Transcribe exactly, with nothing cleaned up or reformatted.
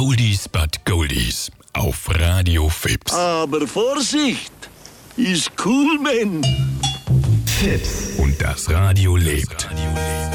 Oldies but Goldies auf Radio Fips. Aber Vorsicht, ist cool, Mann. Fips und das Radio lebt.